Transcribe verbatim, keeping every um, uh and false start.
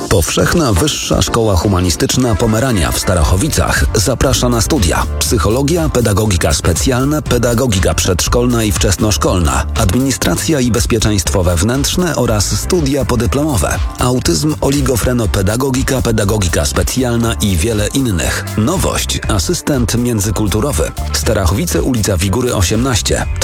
Powszechna Wyższa Szkoła Humanistyczna Pomerania w Starachowicach zaprasza na studia: psychologia, pedagogika specjalna, pedagogika przedszkolna i wczesnoszkolna, administracja i bezpieczeństwo wewnętrzne oraz studia podyplomowe, autyzm, oligofrenopedagogika, pedagogika specjalna i wiele innych. Nowość: asystent międzykulturowy. Starachowice, ulica Wigury osiemnaście.